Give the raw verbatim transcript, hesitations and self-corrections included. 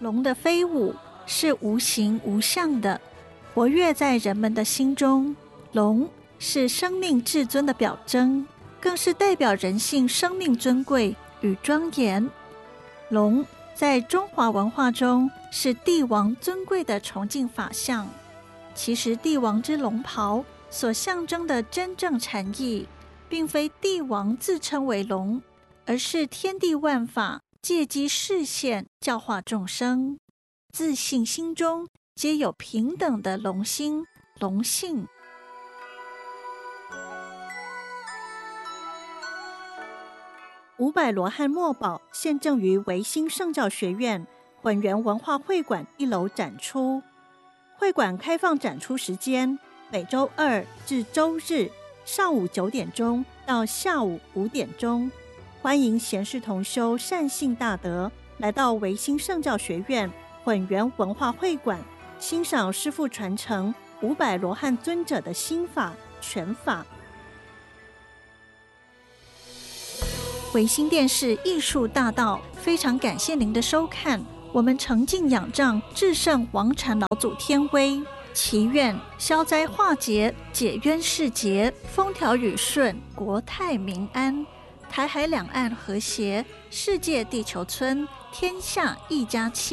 龙的飞舞是无形无相的，活跃在人们的心中。龙是生命至尊的表征，更是代表人性生命尊贵与庄严。龙在中华文化中是帝王尊贵的崇敬法相。其实帝王之龙袍所象征的真正禅意，并非帝王自称为龙，而是天地万法借机示现教化众生，自信心中皆有平等的龙心龙性。 五百罗汉墨宝现正于维新圣教学院混元文化会馆一楼展出。会馆开放展出时间每周二至周日上午九点钟到下午五点钟，欢迎贤士同修善信大德来到维新圣教学院混元文化会馆，欣赏师父传承五百罗汉尊者的心法权法。 维新电视艺术大道非常感谢您的收看，我们诚敬仰仗至圣王禅老祖天威，祈愿消灾化解，解冤释结，风调雨顺，国泰民安，台海两岸和谐，世界地球村，天下一家亲。